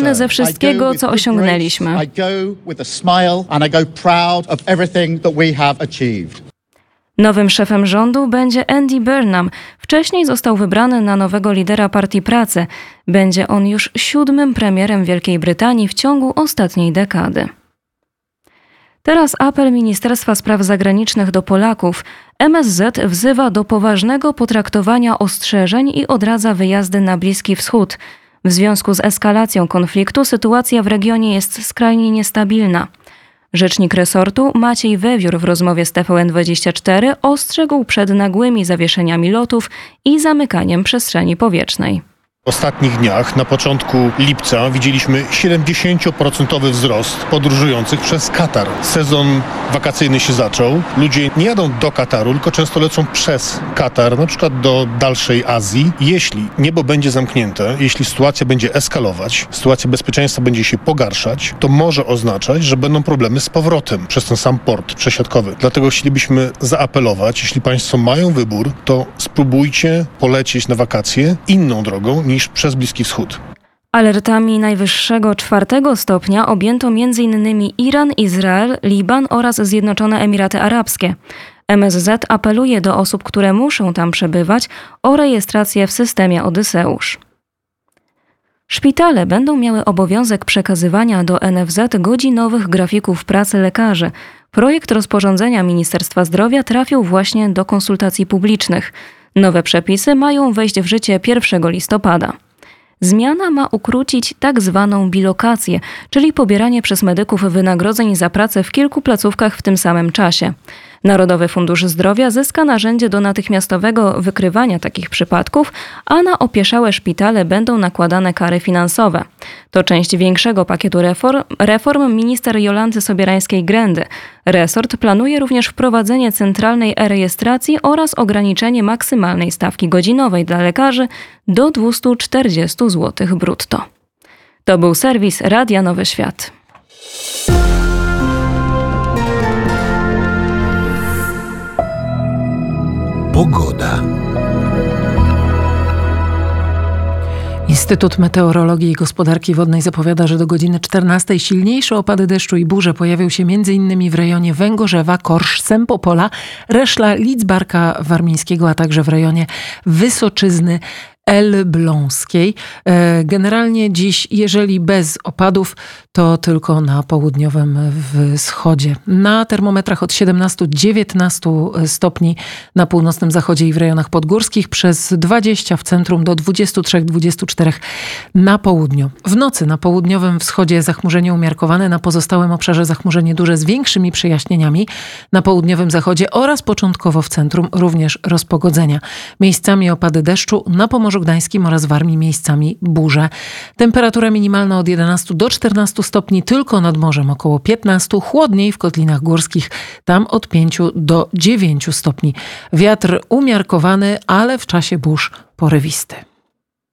dumny ze wszystkiego, co osiągnęliśmy. Nowym szefem rządu będzie Andy Burnham. Wcześniej został wybrany na nowego lidera Partii Pracy. Będzie on już 7. premierem Wielkiej Brytanii w ciągu ostatniej dekady. Teraz apel Ministerstwa Spraw Zagranicznych do Polaków. MSZ wzywa do poważnego potraktowania ostrzeżeń i odradza wyjazdy na Bliski Wschód. W związku z eskalacją konfliktu sytuacja w regionie jest skrajnie niestabilna. Rzecznik resortu Maciej Wewiór w rozmowie z TVN24 ostrzegł przed nagłymi zawieszeniami lotów i zamykaniem przestrzeni powietrznej. W ostatnich dniach, na początku lipca, widzieliśmy 70% wzrost podróżujących przez Katar. Sezon wakacyjny się zaczął. Ludzie nie jadą do Kataru, tylko często lecą przez Katar, na przykład do dalszej Azji. Jeśli niebo będzie zamknięte, jeśli sytuacja będzie eskalować, sytuacja bezpieczeństwa będzie się pogarszać, to może oznaczać, że będą problemy z powrotem przez ten sam port przesiadkowy. Dlatego chcielibyśmy zaapelować, jeśli państwo mają wybór, to spróbujcie polecieć na wakacje inną drogą niż przez Bliski Wschód. Alertami najwyższego 4. stopnia objęto m.in. Iran, Izrael, Liban oraz Zjednoczone Emiraty Arabskie. MSZ apeluje do osób, które muszą tam przebywać, o rejestrację w systemie Odyseusz. Szpitale będą miały obowiązek przekazywania do NFZ godzinowych grafików pracy lekarzy. Projekt rozporządzenia Ministerstwa Zdrowia trafił właśnie do konsultacji publicznych. Nowe przepisy mają wejść w życie 1 listopada. Zmiana ma ukrócić tak zwaną bilokację, czyli pobieranie przez medyków wynagrodzeń za pracę w kilku placówkach w tym samym czasie. Narodowy Fundusz Zdrowia zyska narzędzie do natychmiastowego wykrywania takich przypadków, a na opieszałe szpitale będą nakładane kary finansowe. To część większego pakietu reform minister Jolanty Sobierańskiej-Grędy. Resort planuje również wprowadzenie centralnej e-rejestracji oraz ograniczenie maksymalnej stawki godzinowej dla lekarzy do 240 zł brutto. To był serwis Radia Nowy Świat. Pogoda. Instytut Meteorologii i Gospodarki Wodnej zapowiada, że do godziny 14 silniejsze opady deszczu i burze pojawią się m.in. w rejonie Węgorzewa, Korsz, Sempopola, Reszla, Lidzbarka Warmińskiego, a także w rejonie Wysoczyzny Elbląskiej. Generalnie dziś, jeżeli bez opadów, to tylko na południowym wschodzie. Na termometrach od 17-19 stopni na północnym zachodzie i w rejonach podgórskich, przez 20 w centrum do 23-24 na południu. W nocy na południowym wschodzie zachmurzenie umiarkowane, na pozostałym obszarze zachmurzenie duże z większymi przejaśnieniami. Na południowym zachodzie oraz początkowo w centrum również rozpogodzenia. Miejscami opady deszczu, na Pomorzu Gdańskim oraz Warmii miejscami burze. Temperatura minimalna od 11 do 14 stopni, tylko nad morzem około 15, chłodniej w kotlinach górskich, tam od 5 do 9 stopni. Wiatr umiarkowany, ale w czasie burz porywisty.